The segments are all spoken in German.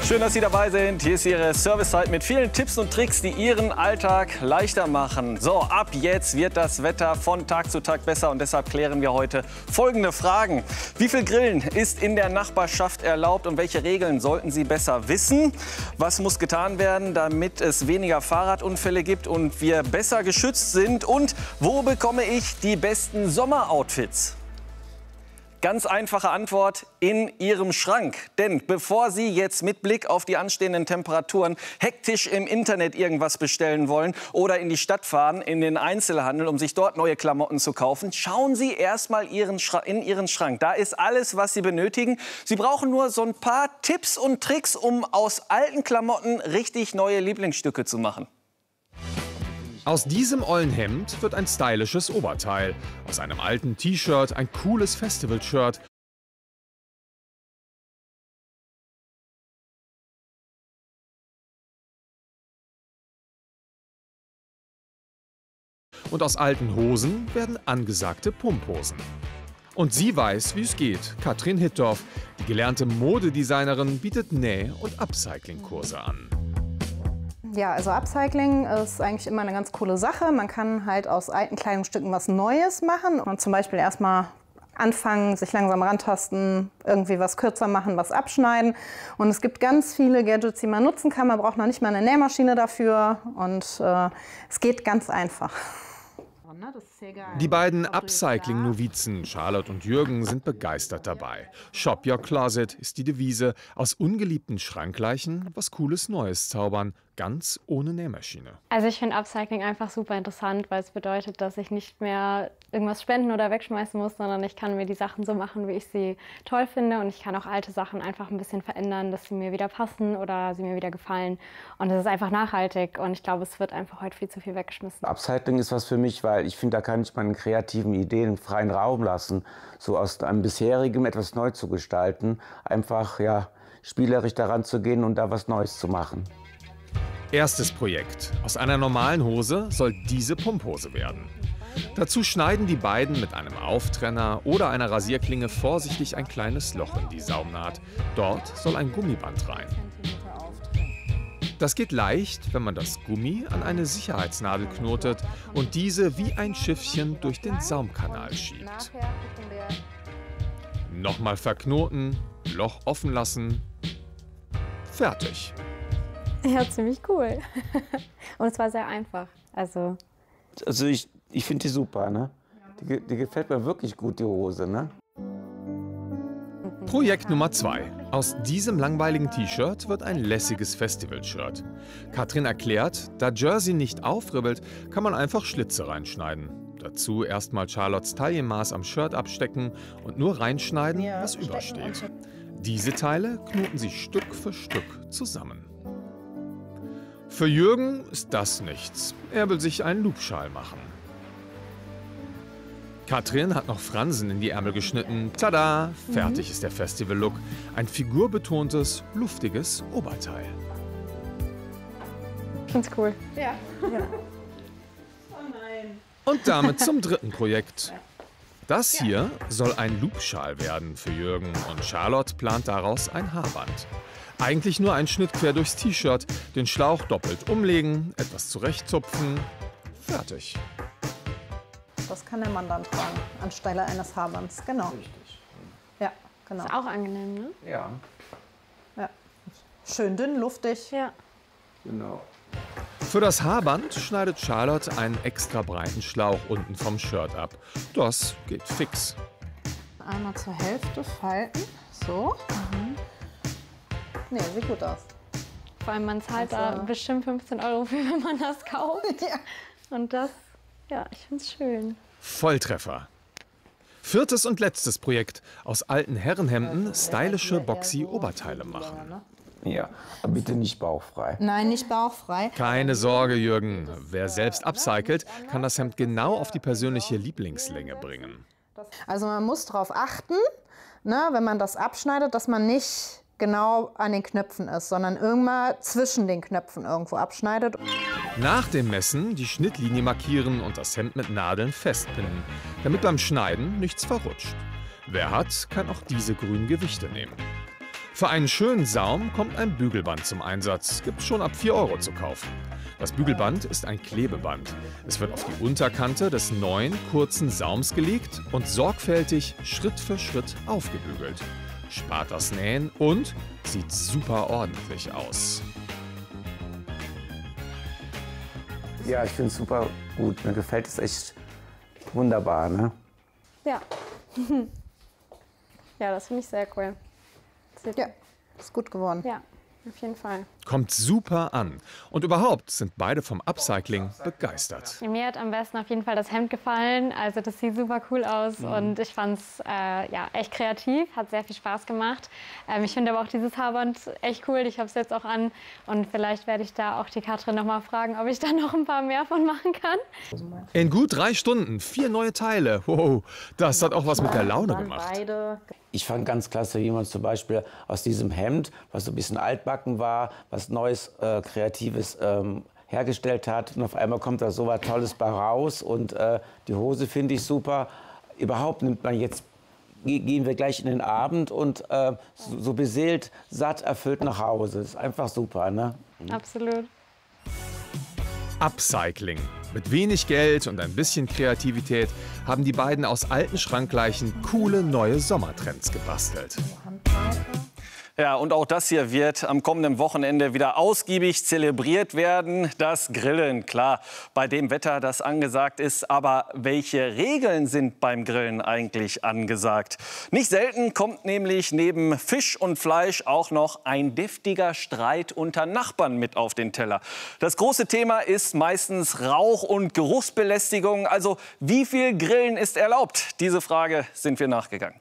Schön, dass Sie dabei sind. Hier ist Ihre Servicezeit mit vielen Tipps und Tricks, die Ihren Alltag leichter machen. So, ab jetzt wird das Wetter von Tag zu Tag besser und deshalb klären wir heute folgende Fragen. Wie viel Grillen ist in der Nachbarschaft erlaubt und welche Regeln sollten Sie besser wissen? Was muss getan werden, damit es weniger Fahrradunfälle gibt und wir besser geschützt sind? Und wo bekomme ich die besten Sommeroutfits? Ganz einfache Antwort: in Ihrem Schrank. Denn bevor Sie jetzt mit Blick auf die anstehenden Temperaturen hektisch im Internet irgendwas bestellen wollen oder in die Stadt fahren, in den Einzelhandel, um sich dort neue Klamotten zu kaufen, schauen Sie erst mal in Ihren Schrank. Da ist alles, was Sie benötigen. Sie brauchen nur so ein paar Tipps und Tricks, um aus alten Klamotten richtig neue Lieblingsstücke zu machen. Aus diesem ollen Hemd wird ein stylisches Oberteil. Aus einem alten T-Shirt ein cooles Festival-Shirt. Und aus alten Hosen werden angesagte Pumphosen. Und sie weiß, wie es geht. Katrin Hittorf, die gelernte Modedesignerin, bietet Näh- und Upcycling-Kurse an. Ja, also Upcycling ist eigentlich immer eine ganz coole Sache. Man kann halt aus alten Kleidungsstücken was Neues machen und zum Beispiel erstmal anfangen, sich langsam rantasten, irgendwie was kürzer machen, was abschneiden. Und es gibt ganz viele Gadgets, die man nutzen kann. Man braucht noch nicht mal eine Nähmaschine dafür und es geht ganz einfach. Die beiden Upcycling-Novizen Charlotte und Jürgen sind begeistert dabei. Shop Your Closet ist die Devise. Aus ungeliebten Schrankleichen was Cooles Neues zaubern, ganz ohne Nähmaschine. Also ich finde Upcycling einfach super interessant, weil es bedeutet, dass ich nicht mehr irgendwas spenden oder wegschmeißen muss, sondern ich kann mir die Sachen so machen, wie ich sie toll finde. Und ich kann auch alte Sachen einfach ein bisschen verändern, dass sie mir wieder passen oder sie mir wieder gefallen. Und es ist einfach nachhaltig und ich glaube, es wird einfach heute viel zu viel weggeschmissen. Upcycling ist was für mich, weil ich finde, da kann ich meinen kreativen Ideen freien Raum lassen, so aus einem bisherigen etwas neu zu gestalten, einfach ja, spielerisch daran zu gehen und da was Neues zu machen. Erstes Projekt. Aus einer normalen Hose soll diese Pumphose werden. Dazu schneiden die beiden mit einem Auftrenner oder einer Rasierklinge vorsichtig ein kleines Loch in die Saumnaht. Dort soll ein Gummiband rein. Das geht leicht, wenn man das Gummi an eine Sicherheitsnadel knotet und diese wie ein Schiffchen durch den Saumkanal schiebt. Nochmal verknoten, Loch offen lassen. Fertig. Ja, ziemlich cool. Und es war sehr einfach. Also ich finde die super, ne? Die gefällt mir wirklich gut, die Hose, ne? Projekt Nummer 2. Aus diesem langweiligen T-Shirt wird ein lässiges Festival-Shirt. Katrin erklärt, da Jersey nicht aufribbelt, kann man einfach Schlitze reinschneiden. Dazu erstmal Charlottes Taillenmaß am Shirt abstecken und nur reinschneiden, was übersteht. Diese Teile knoten sie Stück für Stück zusammen. Für Jürgen ist das nichts. Er will sich einen Loopschal machen. Katrin hat noch Fransen in die Ärmel geschnitten. Tada! Fertig ist der Festival-Look. Ein figurbetontes, luftiges Oberteil. Ich find's cool. Ja. Ja. Oh nein. Und damit zum dritten Projekt. Das hier soll ein Loopschal werden für Jürgen und Charlotte plant daraus ein Haarband. Eigentlich nur ein Schnitt quer durchs T-Shirt, den Schlauch doppelt umlegen, etwas zurechtzupfen, fertig. Das kann der Mann dann tragen, anstelle eines Haarbands. Genau. Richtig. Ja, genau. Ist auch angenehm, ne? Ja, Ja. Schön dünn, luftig. Ja. genau. Für das Haarband schneidet Charlotte einen extra breiten Schlauch unten vom Shirt ab. Das geht fix. Einmal zur Hälfte falten. So. Nee, sieht gut aus. Vor allem, man zahlt Also da bestimmt 15 € für, wenn man das kauft. Ja. Und das, ja, ich find's schön. Volltreffer. Viertes und letztes Projekt. Aus alten Herrenhemden stylische, boxy Oberteile machen. Ja, aber bitte nicht bauchfrei. Nein, nicht bauchfrei. Keine Sorge, Jürgen. Wer selbst upcycelt, kann das Hemd genau auf die persönliche Lieblingslänge bringen. Also man muss darauf achten, ne, wenn man das abschneidet, dass man nicht genau an den Knöpfen ist, sondern irgendwann zwischen den Knöpfen irgendwo abschneidet. Nach dem Messen die Schnittlinie markieren und das Hemd mit Nadeln festbinden, damit beim Schneiden nichts verrutscht. Wer hat, kann auch diese grünen Gewichte nehmen. Für einen schönen Saum kommt ein Bügelband zum Einsatz. Gibt es schon ab 4 € zu kaufen. Das Bügelband ist ein Klebeband. Es wird auf die Unterkante des neuen, kurzen Saums gelegt und sorgfältig Schritt für Schritt aufgebügelt. Spart das Nähen und sieht super ordentlich aus. Ja, ich finde es super gut. Mir gefällt es echt wunderbar, ne? Ja. Ja, das finde ich sehr cool. Ja, ist gut geworden. Ja, auf jeden Fall. Kommt super an. Und überhaupt sind beide vom Upcycling begeistert. Mir hat am besten auf jeden Fall das Hemd gefallen. Also das sieht super cool aus und ich fand es ja, echt kreativ, hat sehr viel Spaß gemacht. Ich finde aber auch dieses Haarband echt cool. Ich habe es jetzt auch an und vielleicht werde ich da auch die Katrin noch mal fragen, ob ich da noch ein paar mehr von machen kann. In gut 3 Stunden 4 neue Teile. Wow, das hat auch was mit der Laune gemacht. Ich fand ganz klasse, wie man zum Beispiel aus diesem Hemd, was so ein bisschen altbacken war, was Neues, Kreatives hergestellt hat. Und auf einmal kommt da so was Tolles bei raus. Und die Hose finde ich super. Überhaupt nimmt man jetzt, gehen wir gleich in den Abend und so beseelt, satt, erfüllt nach Hause. Das ist einfach super, ne? Absolut. Upcycling. Mit wenig Geld und ein bisschen Kreativität haben die beiden aus alten Schrankleichen coole neue Sommertrends gebastelt. Ja, und auch das hier wird am kommenden Wochenende wieder ausgiebig zelebriert werden. Das Grillen, klar, bei dem Wetter, das angesagt ist. Aber welche Regeln sind beim Grillen eigentlich angesagt? Nicht selten kommt nämlich neben Fisch und Fleisch auch noch ein deftiger Streit unter Nachbarn mit auf den Teller. Das große Thema ist meistens Rauch- und Geruchsbelästigung. Also wie viel Grillen ist erlaubt? Diese Frage sind wir nachgegangen.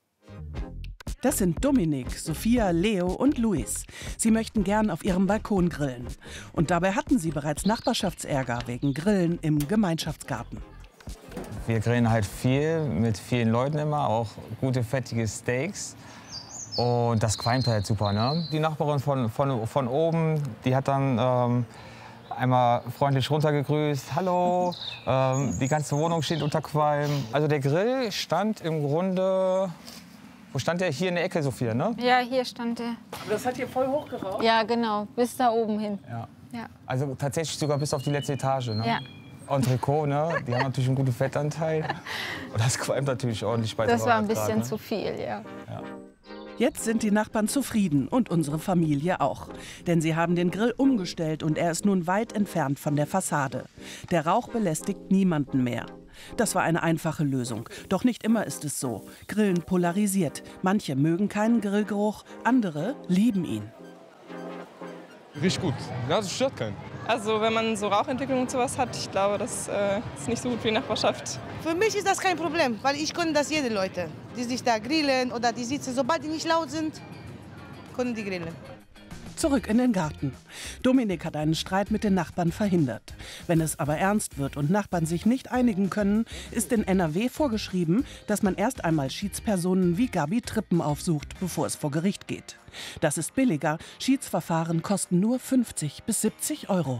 Das sind Dominik, Sophia, Leo und Luis. Sie möchten gern auf ihrem Balkon grillen. Und dabei hatten sie bereits Nachbarschaftsärger wegen Grillen im Gemeinschaftsgarten. Wir grillen halt viel, mit vielen Leuten immer, auch gute, fettige Steaks. Und das qualmt halt super, ne? Die Nachbarin von oben, die hat dann einmal freundlich runtergegrüßt. Hallo, die ganze Wohnung steht unter Qualm. Also der Grill stand im Grunde... Wo stand der? Hier in der Ecke, Sophia, ne? Ja, hier stand der. Aber das hat hier voll hochgeraucht? Ja, genau, bis da oben hin. Ja. Ja. Also tatsächlich sogar bis auf die letzte Etage, ne? Ja. Entrecot, ne? Die haben natürlich einen guten Fettanteil. Und das qualmt natürlich ordentlich bei Das war ein 300 Grad, bisschen ne? zu viel, ja. Jetzt sind die Nachbarn zufrieden und unsere Familie auch. Denn sie haben den Grill umgestellt und er ist nun weit entfernt von der Fassade. Der Rauch belästigt niemanden mehr. Das war eine einfache Lösung. Doch nicht immer ist es so. Grillen polarisiert. Manche mögen keinen Grillgeruch, andere lieben ihn. Riecht gut. Ja, das stört keinen. Also wenn man so Rauchentwicklung und sowas hat, ich glaube, das ist nicht so gut für die Nachbarschaft. Für mich ist das kein Problem, weil ich kann das jede Leute, die sich da grillen oder die sitzen, sobald die nicht laut sind, können die grillen. Zurück in den Garten. Dominik hat einen Streit mit den Nachbarn verhindert. Wenn es aber ernst wird und Nachbarn sich nicht einigen können, ist in NRW vorgeschrieben, dass man erst einmal Schiedspersonen wie Gabi Trippen aufsucht, bevor es vor Gericht geht. Das ist billiger. Schiedsverfahren kosten nur 50 bis 70 €.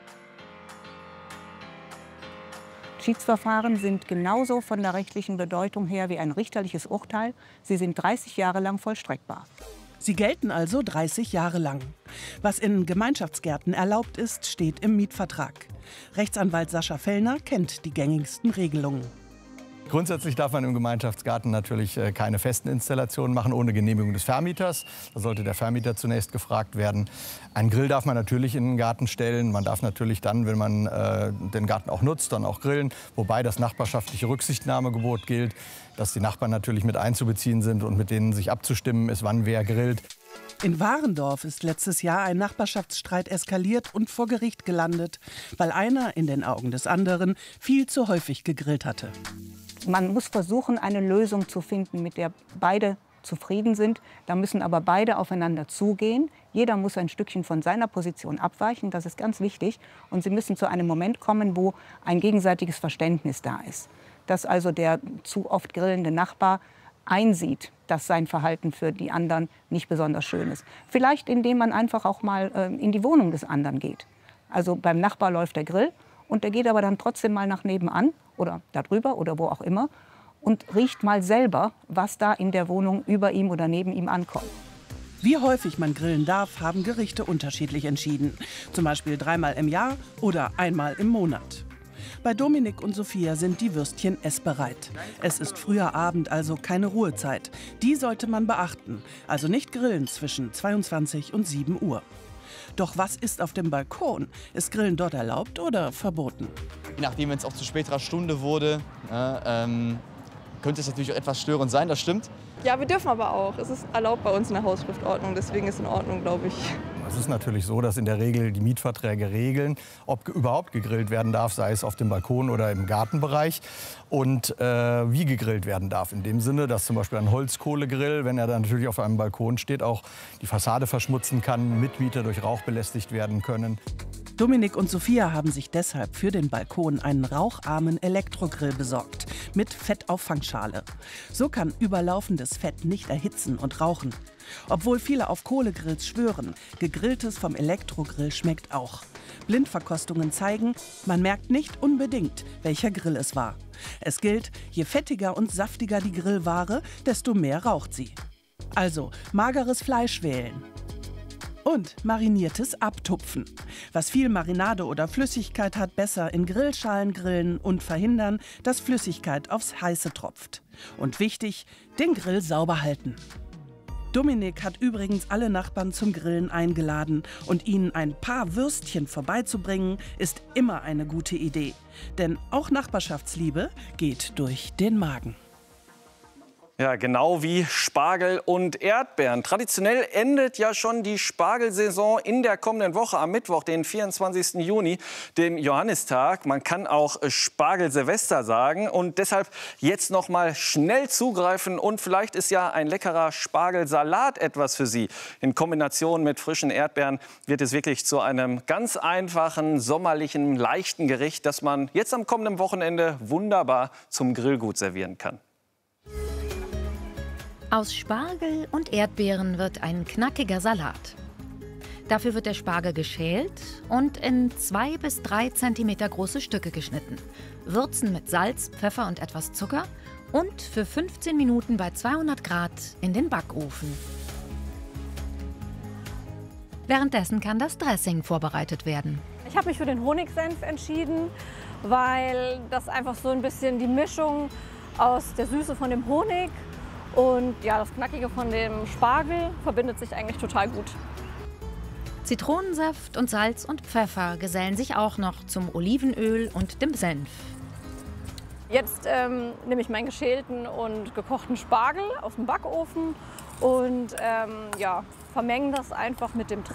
Schiedsverfahren sind genauso von der rechtlichen Bedeutung her wie ein richterliches Urteil. Sie sind 30 Jahre lang vollstreckbar. Sie gelten also 30 Jahre lang. Was in Gemeinschaftsgärten erlaubt ist, steht im Mietvertrag. Rechtsanwalt Sascha Fellner kennt die gängigsten Regelungen. Grundsätzlich darf man im Gemeinschaftsgarten natürlich keine festen Installationen machen ohne Genehmigung des Vermieters. Da sollte der Vermieter zunächst gefragt werden. Einen Grill darf man natürlich in den Garten stellen. Man darf natürlich dann, wenn man den Garten auch nutzt, dann auch grillen. Wobei das nachbarschaftliche Rücksichtnahmegebot gilt, dass die Nachbarn natürlich mit einzubeziehen sind und mit denen sich abzustimmen ist, wann wer grillt. In Warendorf ist letztes Jahr ein Nachbarschaftsstreit eskaliert und vor Gericht gelandet, weil einer in den Augen des anderen viel zu häufig gegrillt hatte. Man muss versuchen, eine Lösung zu finden, mit der beide zufrieden sind. Da müssen aber beide aufeinander zugehen. Jeder muss ein Stückchen von seiner Position abweichen, das ist ganz wichtig. Und sie müssen zu einem Moment kommen, wo ein gegenseitiges Verständnis da ist. Dass also der zu oft grillende Nachbar einsieht, dass sein Verhalten für die anderen nicht besonders schön ist. Vielleicht indem man einfach auch mal in die Wohnung des anderen geht. Also beim Nachbar läuft der Grill und der geht aber dann trotzdem mal nach nebenan oder darüber oder wo auch immer und riecht mal selber, was da in der Wohnung über ihm oder neben ihm ankommt. Wie häufig man grillen darf, haben Gerichte unterschiedlich entschieden. Zum Beispiel 3-mal im Jahr oder 1-mal im Monat. Bei Dominik und Sophia sind die Würstchen essbereit. Es ist früher Abend, also keine Ruhezeit. Die sollte man beachten. Also nicht grillen zwischen 22 und 7 Uhr. Doch was ist auf dem Balkon? Ist Grillen dort erlaubt oder verboten? Je nachdem, wenn es auch zu späterer Stunde wurde, könnte es natürlich auch etwas störend sein, das stimmt. Ja, wir dürfen aber auch. Es ist erlaubt bei uns in der Hausschriftordnung, deswegen ist es in Ordnung, glaube ich. Es ist natürlich so, dass in der Regel die Mietverträge regeln, ob überhaupt gegrillt werden darf, sei es auf dem Balkon oder im Gartenbereich. Und wie gegrillt werden darf. In dem Sinne, dass zum Beispiel ein Holzkohlegrill, wenn er dann natürlich auf einem Balkon steht, auch die Fassade verschmutzen kann, Mitmieter durch Rauch belästigt werden können. Dominik und Sophia haben sich deshalb für den Balkon einen raucharmen Elektrogrill besorgt mit Fettauffangschale. So kann überlaufendes Fett nicht erhitzen und rauchen. Obwohl viele auf Kohlegrills schwören, gegrilltes vom Elektrogrill schmeckt auch. Blindverkostungen zeigen, man merkt nicht unbedingt, welcher Grill es war. Es gilt, je fettiger und saftiger die Grillware, desto mehr raucht sie. Also mageres Fleisch wählen. Und mariniertes abtupfen. Was viel Marinade oder Flüssigkeit hat, besser in Grillschalen grillen und verhindern, dass Flüssigkeit aufs Heiße tropft. Und wichtig, den Grill sauber halten. Dominik hat übrigens alle Nachbarn zum Grillen eingeladen und ihnen ein paar Würstchen vorbeizubringen, ist immer eine gute Idee. Denn auch Nachbarschaftsliebe geht durch den Magen. Ja, genau wie Spargel und Erdbeeren. Traditionell endet ja schon die Spargelsaison in der kommenden Woche am Mittwoch, den 24. Juni, dem Johannistag. Man kann auch Spargel-Silvester sagen und deshalb jetzt noch mal schnell zugreifen. Und vielleicht ist ja ein leckerer Spargelsalat etwas für Sie. In Kombination mit frischen Erdbeeren wird es wirklich zu einem ganz einfachen, sommerlichen, leichten Gericht, das man jetzt am kommenden Wochenende wunderbar zum Grillgut servieren kann. Aus Spargel und Erdbeeren wird ein knackiger Salat. Dafür wird der Spargel geschält und in 2 bis 3 cm große Stücke geschnitten. Würzen mit Salz, Pfeffer und etwas Zucker und für 15 Minuten bei 200 Grad in den Backofen. Währenddessen kann das Dressing vorbereitet werden. Ich habe mich für den Honigsenf entschieden, weil das einfach so ein bisschen die Mischung aus der Süße von dem Honig und ja, das Knackige von dem Spargel verbindet sich eigentlich total gut. Zitronensaft und Salz und Pfeffer gesellen sich auch noch zum Olivenöl und dem Senf. Jetzt nehme ich meinen geschälten und gekochten Spargel aus dem Backofen und ja, vermengen das einfach mit dem